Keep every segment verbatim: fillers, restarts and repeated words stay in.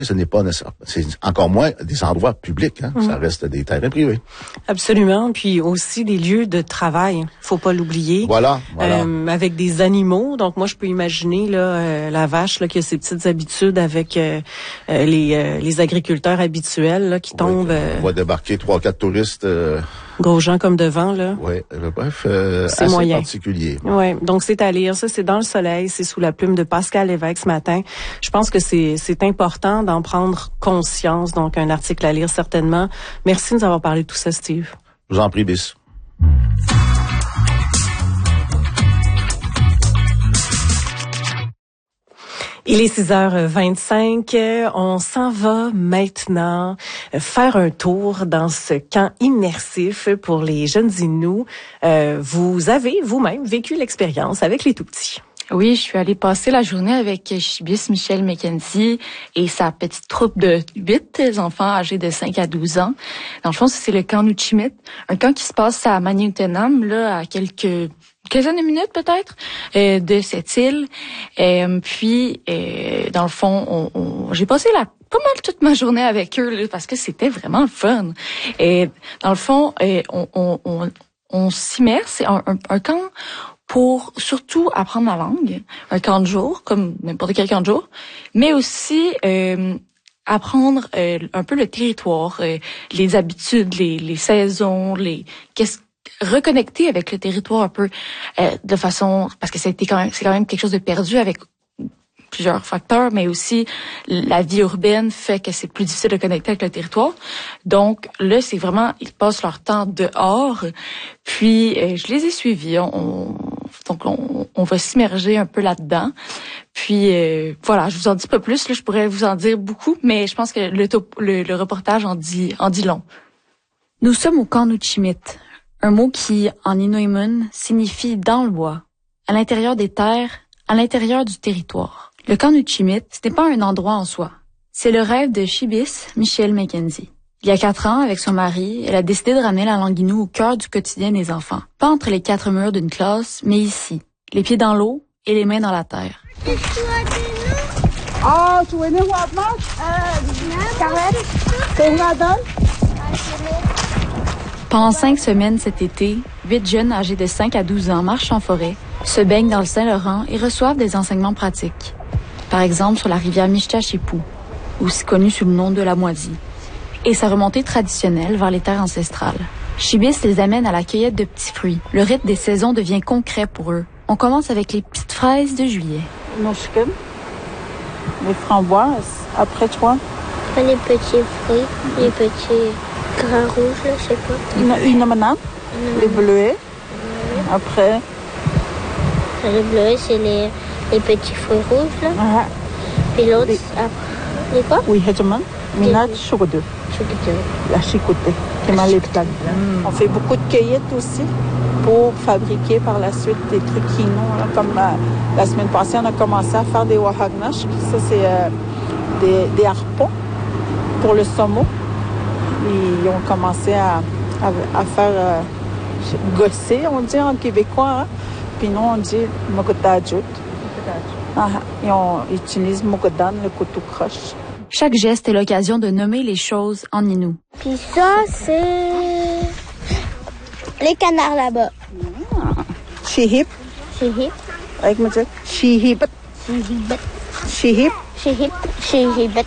Ce n'est pas nécessaire. C'est encore moins des endroits publics, hein. Mmh. Ça reste des terrains privés. Absolument. Puis aussi des lieux de travail. Faut pas l'oublier. Voilà, voilà. Euh, avec des animaux. Donc moi, je peux imaginer là euh, la vache là qui a ses petites habitudes avec euh, euh, les euh, les agriculteurs habituels là qui tombent. Oui, euh, on va débarquer trois, quatre touristes. Euh, Gros gens comme devant, là. Oui, bref, euh, c'est assez moyen. particulier. Oui, donc c'est à lire. Ça, c'est Dans le soleil, c'est sous la plume de Pascal Lévesque ce matin. Je pense que c'est c'est important d'en prendre conscience. Donc, un article à lire certainement. Merci de nous avoir parlé de tout ça, Steve. Je vous en prie, Bis. Il est six heures vingt-cinq. On s'en va maintenant faire un tour dans ce camp immersif pour les jeunes Inuits. Euh, vous avez vous-même vécu l'expérience avec les tout-petits. Oui, je suis allée passer la journée avec Chibis Michel McKenzie et sa petite troupe de huit enfants âgés de cinq à douze ans. Dans le fond, c'est le camp Nuchimit, un camp qui se passe à Maniutenam, là, à quelques quinzaine de minutes peut-être euh, de cette île. Euh, puis, euh, dans le fond, on, on, j'ai passé la pas mal toute ma journée avec eux là, parce que c'était vraiment le fun. Et dans le fond, euh, on, on, on, on s'immerse. C'est un, un, un camp pour surtout apprendre la langue, un camp de jour, comme n'importe quel camp de jour, mais aussi euh, apprendre euh, un peu le territoire, euh, les habitudes, les, les saisons, les qu'est-ce reconnecter avec le territoire un peu euh, de façon parce que ça a été quand même c'est quand même quelque chose de perdu avec plusieurs facteurs, mais aussi la vie urbaine fait que c'est plus difficile de connecter avec le territoire. Donc là, c'est vraiment ils passent leur temps dehors. Puis euh, je les ai suivis. On, on donc on, on va s'immerger un peu là-dedans. Puis euh, voilà, je vous en dis pas plus. Là, je pourrais vous en dire beaucoup, mais je pense que le top, le, le reportage en dit en dit long. Nous sommes au camp Nuchimit. Un mot qui, en Inuimun, signifie « dans le bois », à l'intérieur des terres, à l'intérieur du territoire. Le camp Nuchimit, ce n'est pas un endroit en soi. C'est le rêve de Chibis Michel McKenzie. Il y a quatre ans, avec son mari, elle a décidé de ramener la langue Innu au cœur du quotidien des enfants. Pas entre les quatre murs d'une classe, mais ici, les pieds dans l'eau et les mains dans la terre. Ah, tu es né où avant? Pendant cinq semaines cet été, huit jeunes âgés de cinq à douze ans marchent en forêt, se baignent dans le Saint-Laurent et reçoivent des enseignements pratiques. Par exemple sur la rivière Michitachipou, aussi connue sous le nom de la Moisie, et sa remontée traditionnelle vers les terres ancestrales. Chibis les amène à la cueillette de petits fruits. Le rythme des saisons devient concret pour eux. On commence avec les petites fraises de juillet. Noshken, les framboises, après toi? Les petits fruits, les petits grains rouges, là, je sais pas. Une, une banane, les bleuets. Oui. Après? Les bleuets, c'est les, les petits fruits rouges, là. Ah. Puis l'autre, Les... après, les quoi? Oui, Hedgeman. Minat Chogodeux. Chogodeux. La chicoutée, qui m'a les plaques. Mm. On fait beaucoup de cueillettes aussi pour fabriquer par la suite des trucs quinoa. Là, comme euh, la semaine passée, on a commencé à faire des wahagnash. Ça, c'est euh, des, des harpons pour le saumon. Ils ont commencé à, à, à faire euh, gosser, on dit en québécois. Hein? Puis nous, on dit mogodajut. Ah, et on utilise mogodan, le couteau croche. Chaque geste est l'occasion de nommer les choses en Innu. Puis ça, c'est les canards là-bas. Chihip. Chihip. Avec moi, dire chihip. Chihip. Chihip. Chihip. Chihip.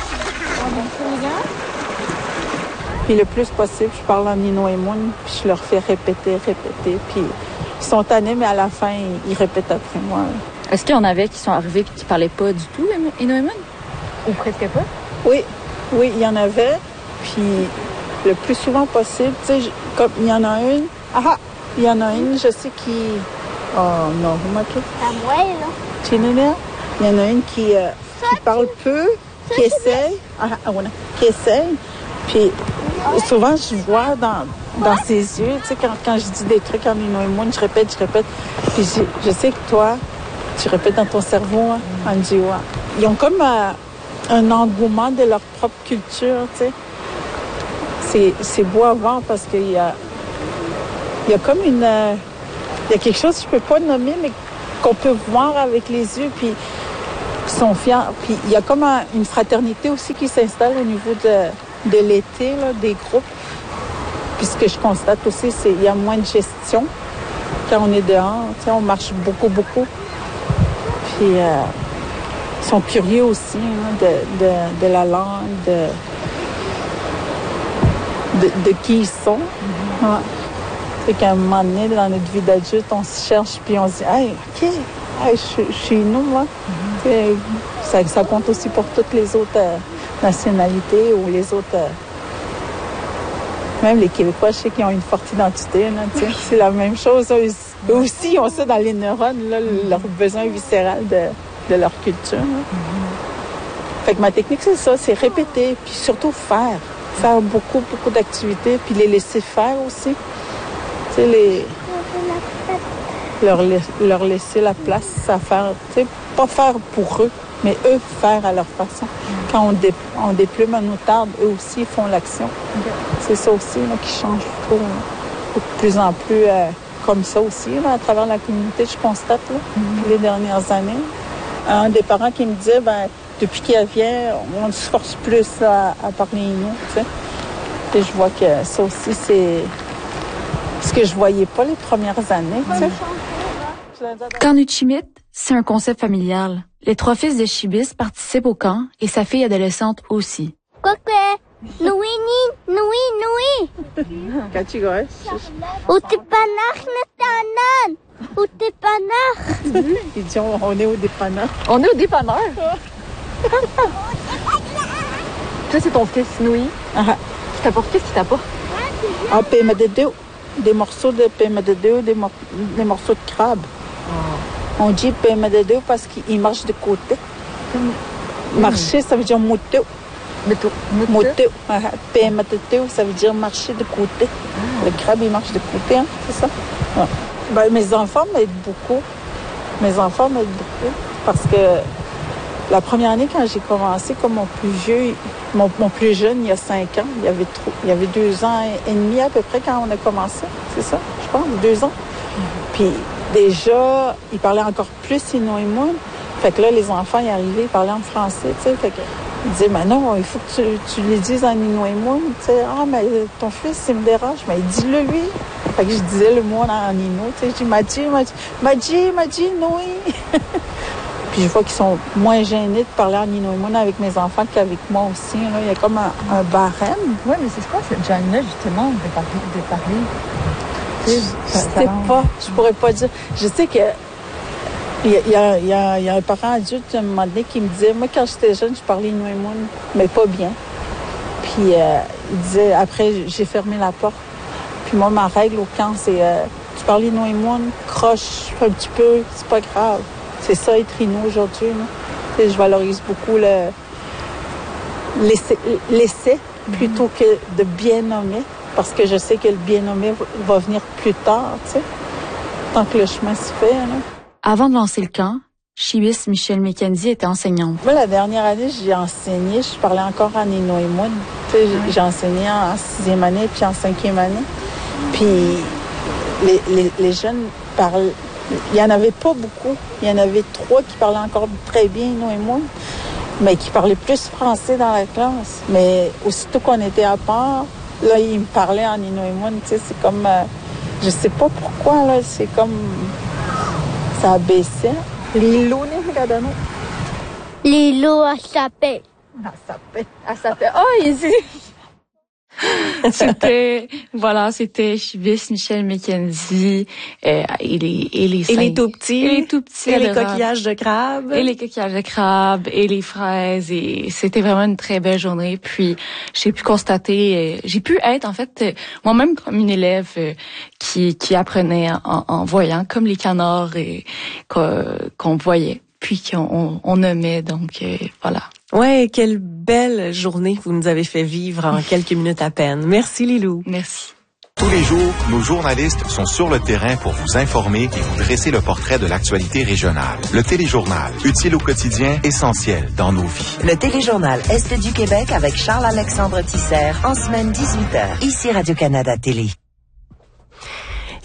Puis le plus possible, je parle en Inuimun, puis je leur fais répéter, répéter. Puis ils sont tannés, mais à la fin, ils, ils répètent après moi. Est-ce qu'il y en avait qui sont arrivés et qui parlaient pas du tout Inuimun? Ou presque pas? Oui, oui, il y en avait. Puis le plus souvent possible, tu sais, comme il y en a une. Ah, il y en a une, je sais qui. Oh non, vous m'appelez? À moi, là. Tu es Il y en a une qui, euh, qui parle peu, qui essaye. Ah, ah, voilà. Qui essaye. Puis souvent, je vois dans, dans ses yeux, tu sais, quand, quand je dis des trucs en Inuimun, je répète, je répète. Puis je, je sais que toi, tu répètes dans ton cerveau, hein, en Jiwa. Ils ont comme euh, un engouement de leur propre culture, tu sais. C'est, c'est beau à voir parce qu'il y a, il y a comme une... Euh, il y a quelque chose que je peux pas nommer, mais qu'on peut voir avec les yeux. Puis qui sont fiers. Puis il y a comme un, une fraternité aussi qui s'installe au niveau de, de l'été, là, des groupes. Puis ce que je constate aussi, c'est qu'il y a moins de gestion quand on est dehors. Tu sais, on marche beaucoup, beaucoup. Puis euh, ils sont curieux aussi hein, de, de, de la langue, de, de, de qui ils sont. Mm-hmm. Ouais. C'est qu'à un moment donné, dans notre vie d'adulte, on se cherche puis on se dit « Hey, OK, hey, je, je suis nous, moi. Mm-hmm. » ça, ça compte aussi pour toutes les autres euh, nationalités ou les autres... Euh, même les Québécois, je sais qu'ils ont une forte identité. Là, c'est la même chose. Eux, eux aussi, ils ont ça dans les neurones, là, mm-hmm. leur besoin viscéral de, de leur culture. Mm-hmm. Fait que ma technique, c'est ça, c'est répéter, puis surtout faire. Faire beaucoup, beaucoup d'activités, puis les laisser faire aussi. Tu sais, les... Leur, leur laisser la place à faire, tu sais, pas faire pour eux, mais eux faire à leur façon. Mm-hmm. Quand on, dé, on déplume un outarde, eux aussi ils font l'action. Okay. C'est ça aussi là, qui change trop, de plus en plus euh, comme ça aussi, là, à travers la communauté, je constate là, mm-hmm. les dernières années. Un des parents qui me disait, ben, depuis qu'elle vient, on se force plus à, à parler nous, tu sais. Et je vois que ça aussi, c'est ce que je voyais pas les premières années, tu sais. Camp Nuchimit, c'est un concept familial. Les trois fils de Chibis participent au camp et sa fille adolescente aussi. Nui, nui, nui. Kachigoy. Utipanar natanan. Utipanar. Ils disent on est au dépanneur. On est au dépanneur. Ça, c'est ton fils, Nui. Ah. Qui t'apporte, qu'est-ce qu'il t'apporte? Ah, P M D D, des morceaux de P M D D, des, mor- des morceaux de crabe. Oh. On dit P M D D parce qu'il marche de côté. Mm. Marcher, ça veut dire moto. Moto. Moto. P M D D, ça veut dire marcher de côté. Ah. Le crabe, il marche de côté, hein, c'est ça? Ouais. Ben, mes enfants m'aident beaucoup. Mes enfants m'aident beaucoup parce que la première année, quand j'ai commencé, comme mon plus vieux, mon, mon plus jeune, il y a cinq ans, il y avait trop, il y avait deux ans et demi à peu près quand on a commencé, c'est ça, je pense, deux ans. Mm-hmm. Puis déjà, il parlait encore plus Inouïmoun. Fait que là, les enfants, ils arrivaient, ils parlaient en français, tu sais. Fait que ils disaient, mais non, il faut que tu, tu les dises en Inouïmoun, tu sais. Ah, mais ton fils, il me dérange, mais dis-le lui. Fait que je disais le mot en Inou, tu sais. Je dis, Madji, Madji, Madji, Madji, Noui. Puis je vois qu'ils sont moins gênés de parler en Inouïmoun avec mes enfants qu'avec moi aussi. Là. Il y a comme un, un barème. Oui, mais c'est quoi cette gêne-là, justement, de parler? De parler? Je, je sais pas, je pourrais pas dire. Je sais que il y a, y, a, y, a, y a un parent adulte à un moment donné qui me disait, moi quand j'étais jeune, je parlais Inouïmoun, mais pas bien. Puis euh, il disait, après j'ai fermé la porte. Puis moi, ma règle au camp, c'est euh, tu parles Inouïmoun, croche un petit peu, c'est pas grave. C'est ça être Inou aujourd'hui. Là. Je valorise beaucoup le l'essai, l'essai plutôt que de bien nommer. Parce que je sais que le bien nommé va venir plus tard, tu sais, tant que le chemin se fait. Là. Avant de lancer le camp, Chibis Michelle Mackenzie était enseignante. Moi, la dernière année, j'ai enseigné, je parlais encore en Inouïmoun. Tu sais, j'ai enseigné en sixième année puis en cinquième année. Puis les, les, les jeunes parlent, il y en avait pas beaucoup. Il y en avait trois qui parlaient encore très bien Inouïmoun, mais qui parlaient plus français dans la classe. Mais aussitôt qu'on était à part, là, il me parlait en Inouïmoun, tu sais, c'est comme... Euh, je sais pas pourquoi, là, c'est comme... Ça a baissé. Lilo, Gadano. Lilo a sapé. A sapé. A sapé. Oh, ici! C'était, voilà, c'était Chibis Michelle Mackenzie, euh, et les, et les, et les tout petits. Et les tout petits. Et les coquillages de crabe. Et les coquillages de crabe, et les fraises, et c'était vraiment une très belle journée. Puis, j'ai pu constater, euh, j'ai pu être, en fait, euh, moi-même comme une élève euh, qui, qui apprenait en, en voyant, comme les canards et, qu'on, qu'on voyait, puis qu'on on, on nommait, donc, euh, voilà. Ouais, quelle belle journée vous nous avez fait vivre en quelques minutes à peine. Merci Lilou. Merci. Tous les jours, nos journalistes sont sur le terrain pour vous informer et vous dresser le portrait de l'actualité régionale. Le téléjournal, utile au quotidien, essentiel dans nos vies. Le téléjournal Est du Québec avec Charles-Alexandre Tisser en semaine dix-huit heures. Ici Radio-Canada Télé.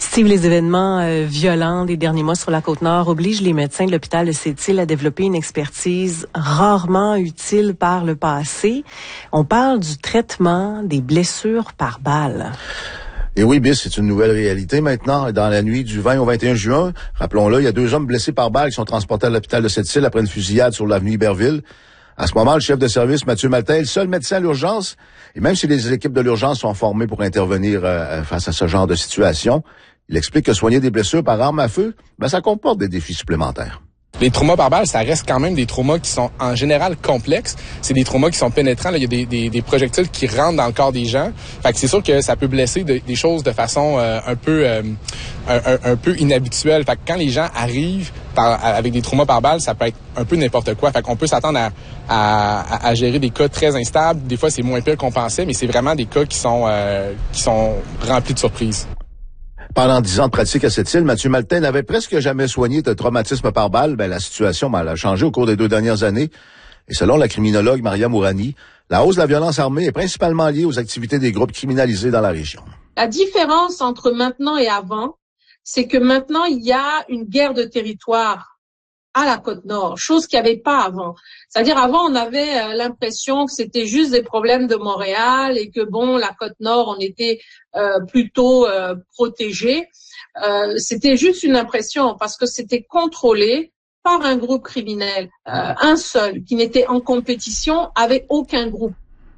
Steve, les événements euh, violents des derniers mois sur la Côte-Nord obligent les médecins de l'hôpital de Sept-Îles à développer une expertise rarement utile par le passé. On parle du traitement des blessures par balle. Et oui, Bis, c'est une nouvelle réalité maintenant. Dans la nuit du vingt au vingt et un juin, rappelons-le, il y a deux hommes blessés par balle qui sont transportés à l'hôpital de Sept-Îles après une fusillade sur l'avenue Iberville. À ce moment, le chef de service, Mathieu Maltais, est le seul médecin à l'urgence. Et même si les équipes de l'urgence sont formées pour intervenir euh, face à ce genre de situation, il explique que soigner des blessures par arme à feu, ben, ça comporte des défis supplémentaires. Les traumas par balle, ça reste quand même des traumas qui sont en général complexes. C'est des traumas qui sont pénétrants. Là, il y a des, des, des projectiles qui rentrent dans le corps des gens. Fait que c'est sûr que ça peut blesser de, des choses de façon euh, un peu euh, un, un, un peu inhabituelle. Fait que quand les gens arrivent par, avec des traumas par balle, ça peut être un peu n'importe quoi. Fait qu'on peut s'attendre à, à, à gérer des cas très instables. Des fois, c'est moins pire qu'on pensait, mais c'est vraiment des cas qui sont euh, qui sont remplis de surprises. Pendant dix ans de pratique à Sept-Îles, Mathieu Maltais n'avait presque jamais soigné de traumatisme par balle. Ben, la situation ben, elle a changé au cours des deux dernières années. Et selon la criminologue Maria Mourani, la hausse de la violence armée est principalement liée aux activités des groupes criminalisés dans la région. La différence entre maintenant et avant, c'est que maintenant, il y a une guerre de territoire à la Côte-Nord, chose qu'il n'y avait pas avant. C'est-à-dire, avant, on avait euh, l'impression que c'était juste des problèmes de Montréal et que, bon, la Côte-Nord, on était euh, plutôt euh, protégés. Euh, c'était juste une impression parce que c'était contrôlé par un groupe criminel, euh, un seul, qui n'était en compétition avec aucun groupe.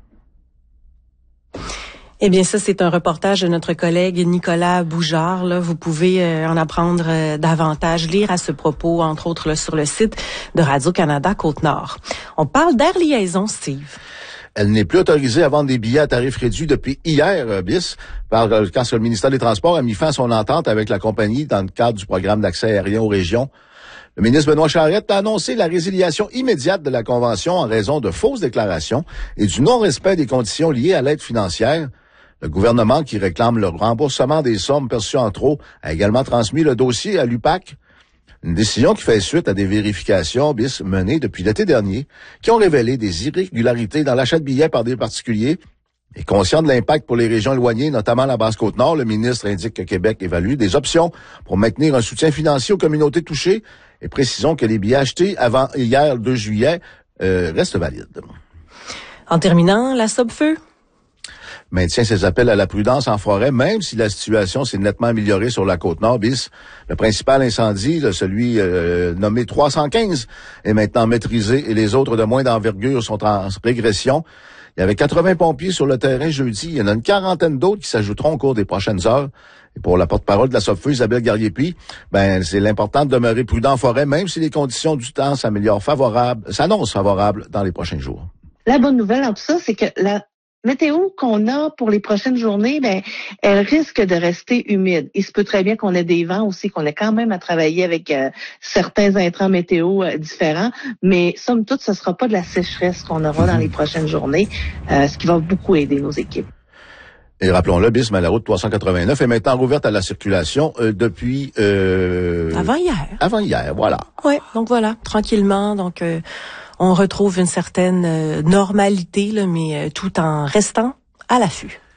Eh bien, ça, c'est un reportage de notre collègue Nicolas Boujard. Là, vous pouvez euh, en apprendre euh, davantage, lire à ce propos, entre autres, là, sur le site de Radio-Canada Côte-Nord. On parle d'Air Liaison, Steve. Elle n'est plus autorisée à vendre des billets à tarif réduit depuis hier, euh, bis, par, euh, quand le ministère des Transports a mis fin à son entente avec la compagnie dans le cadre du programme d'accès aérien aux régions. Le ministre Benoît Charette a annoncé la résiliation immédiate de la convention en raison de fausses déclarations et du non-respect des conditions liées à l'aide financière. Le gouvernement, qui réclame le remboursement des sommes perçues en trop, a également transmis le dossier à l'U P A C. Une décision qui fait suite à des vérifications bis menées depuis l'été dernier, qui ont révélé des irrégularités dans l'achat de billets par des particuliers. Et conscient de l'impact pour les régions éloignées, notamment la Basse-Côte-Nord, le ministre indique que Québec évalue des options pour maintenir un soutien financier aux communautés touchées. Et précisons que les billets achetés avant hier, le deux juillet, euh, restent valides. En terminant, la Sopfeu maintient ses appels à la prudence en forêt, même si la situation s'est nettement améliorée sur la Côte-Nord. Bis, le principal incendie, celui euh, nommé trois cent quinze, est maintenant maîtrisé et les autres de moins d'envergure sont en régression. Il y avait quatre-vingts pompiers sur le terrain jeudi. Il y en a une quarantaine d'autres qui s'ajouteront au cours des prochaines heures. Et pour la porte-parole de la Sopfeu, Isabelle Garriépi, ben c'est l'important de demeurer prudent en forêt, même si les conditions du temps s'améliorent favorables, s'annoncent favorables dans les prochains jours. La bonne nouvelle en tout ça, c'est que la météo qu'on a pour les prochaines journées, ben, elle risque de rester humide. Il se peut très bien qu'on ait des vents aussi, qu'on ait quand même à travailler avec euh, certains intrants météo euh, différents, mais somme toute, ce sera pas de la sécheresse qu'on aura dans les prochaines journées, euh, ce qui va beaucoup aider nos équipes. Et rappelons-le, bis, mais la route trois cent quatre-vingt-neuf est maintenant rouverte à la circulation euh, depuis... Euh, avant hier. Avant hier, voilà. Oui, donc voilà, tranquillement, donc... Euh, on retrouve une certaine euh, normalité, là, mais euh, tout en restant à l'affût.